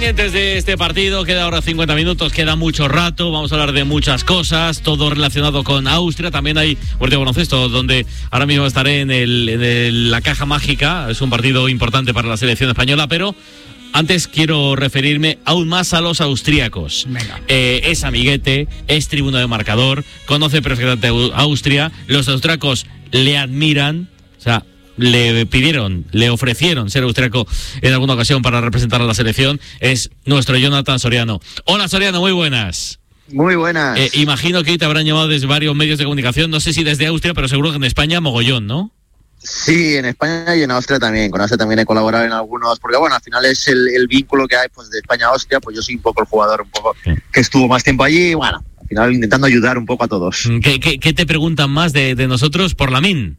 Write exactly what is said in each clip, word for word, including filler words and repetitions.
Antes de este partido, queda ahora cincuenta minutos, queda mucho rato, vamos a hablar de muchas cosas, todo relacionado con Austria. También hay partido de baloncesto, donde ahora mismo estaré en, el, en el, la caja mágica. Es un partido importante para la selección española, pero antes quiero referirme aún más a los austríacos. Eh, es amiguete, es tribuno de marcador, conoce perfectamente Austria, los austríacos le admiran, o sea, le pidieron, le ofrecieron ser austriaco en alguna ocasión para representar a la selección. Es nuestro Jonathan Soriano. Hola Soriano, muy buenas. Muy buenas. Eh, imagino que te habrán llamado desde varios medios de comunicación, no sé si desde Austria, pero seguro que en España mogollón, ¿no? Sí, en España y en Austria también. Con Austria también he colaborado en algunos, porque bueno, al final es el, el vínculo que hay pues de España a Austria, pues yo soy un poco el jugador un poco sí. que estuvo más tiempo allí, y bueno, al final intentando ayudar un poco a todos. ¿Qué, qué, qué te preguntan más de, de nosotros por Lamin?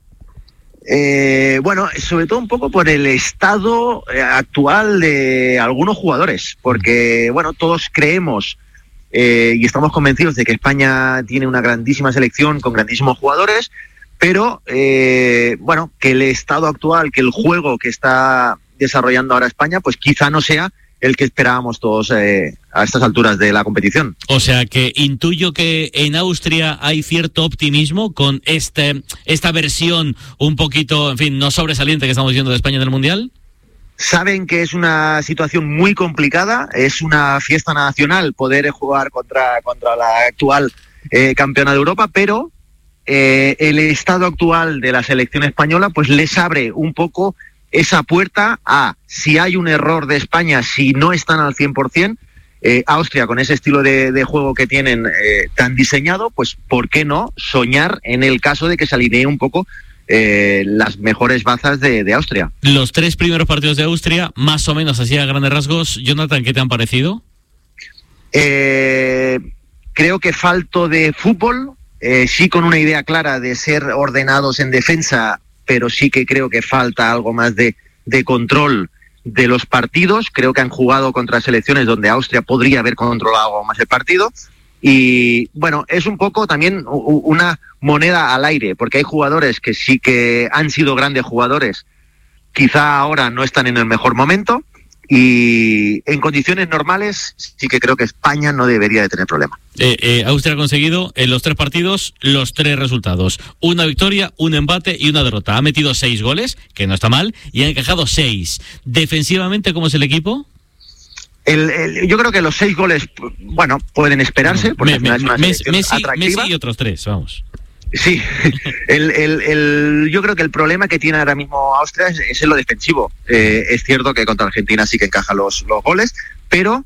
Eh, bueno, sobre todo un poco por el estado actual de algunos jugadores, porque bueno, todos creemos eh, y estamos convencidos de que España tiene una grandísima selección con grandísimos jugadores, pero eh, bueno, que el estado actual, que el juego que está desarrollando ahora España, pues quizá no sea el que esperábamos todos eh, a estas alturas de la competición. O sea que intuyo que en Austria hay cierto optimismo con este esta versión un poquito, en fin, no sobresaliente que estamos viendo de España en el Mundial. Saben que es una situación muy complicada, es una fiesta nacional poder jugar contra, contra la actual eh, campeona de Europa, pero eh, el estado actual de la selección española pues les abre un poco esa puerta a, si hay un error de España, si no están al cien por ciento, eh, Austria con ese estilo de, de juego que tienen eh, tan diseñado, pues ¿por qué no soñar en el caso de que se alinee un poco eh, las mejores bazas de, de Austria? Los tres primeros partidos de Austria, más o menos así a grandes rasgos, Jonathan, ¿qué te han parecido? Eh, creo que falto de fútbol, eh, sí con una idea clara de ser ordenados en defensa, pero sí que creo que falta algo más de, de control de los partidos. Creo que han jugado contra selecciones donde Austria podría haber controlado algo más el partido. Y bueno, es un poco también una moneda al aire, porque hay jugadores que sí que han sido grandes jugadores, quizá ahora no están en el mejor momento, y en condiciones normales sí que creo que España no debería de tener problema. Eh, eh, Austria ha conseguido en los tres partidos los tres resultados. Una victoria, un empate y una derrota. Ha metido seis goles, que no está mal, y ha encajado seis. Defensivamente, ¿cómo es el equipo? El, el, yo creo que los seis goles, bueno, pueden esperarse, porque me, al final me, es una Messi, atractiva. Messi y otros tres, vamos. Sí, el, el, el, yo creo que el problema que tiene ahora mismo Austria es, es en lo defensivo. Eh, es cierto que contra Argentina sí que encaja los, los goles, pero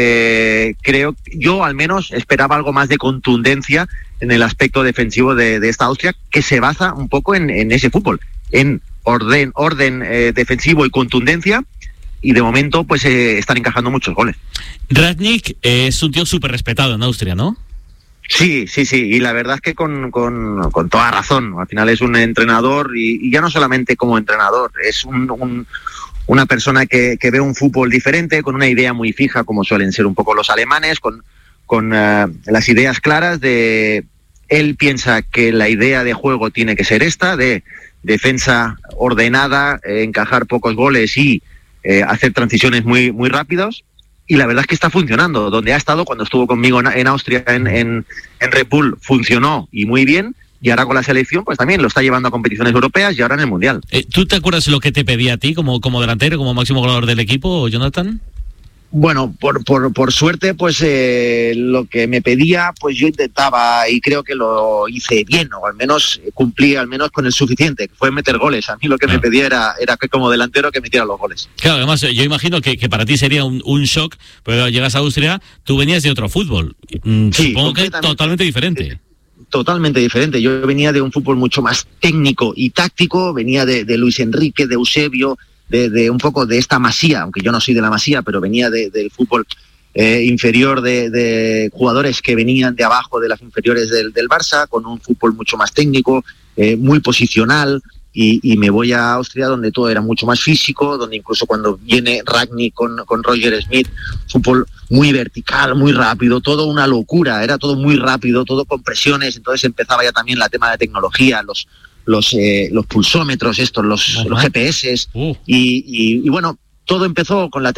eh, creo, yo al menos esperaba algo más de contundencia en el aspecto defensivo de, de esta Austria, que se basa un poco en, en ese fútbol, en orden, orden eh, defensivo y contundencia, y de momento pues eh, están encajando muchos goles. Rangnick es un tío súper respetado en Austria, ¿no? Sí, sí, sí, y la verdad es que con, con, con toda razón. Al final es un entrenador, y, y ya no solamente como entrenador, es un, un, una persona que, que ve un fútbol diferente, con una idea muy fija, como suelen ser un poco los alemanes, con, con uh, las ideas claras de... Él piensa que la idea de juego tiene que ser esta, de defensa ordenada, eh, encajar pocos goles y eh, hacer transiciones muy, muy rápidos. Y la verdad es que está funcionando. Donde ha estado, cuando estuvo conmigo en, en Austria, en, en, en Red Bull, funcionó y muy bien. Y ahora con la selección, pues también lo está llevando a competiciones europeas y ahora en el Mundial. Eh, ¿Tú te acuerdas lo que te pedía a ti como, como delantero, como máximo goleador del equipo, Jonathan? Bueno, por, por, por suerte, pues eh, lo que me pedía, pues yo intentaba, y creo que lo hice bien, o al menos cumplí al menos con el suficiente, que fue meter goles. A mí lo que claro. me pedía era, era que como delantero que metiera los goles. Claro, además yo imagino que, que para ti sería un, un shock, pero llegas a Austria, tú venías de otro fútbol, sí, supongo que totalmente diferente. Totalmente diferente. Yo venía de un fútbol mucho más técnico y táctico, venía de, de Luis Enrique, de Eusebio, De, de un poco de esta Masía, aunque yo no soy de la Masía, pero venía de, del fútbol eh, inferior de, de jugadores que venían de abajo de las inferiores del, del Barça, con un fútbol mucho más técnico, eh, muy posicional, y, y me voy a Austria donde todo era mucho más físico, donde incluso cuando viene Rangnick con, con Roger Smith, fútbol muy vertical, muy rápido, todo una locura, era todo muy rápido, todo con presiones. Entonces empezaba ya también la tema de tecnología, los los eh, los pulsómetros estos, los, los G P S, uh. y, y, y bueno, todo empezó con la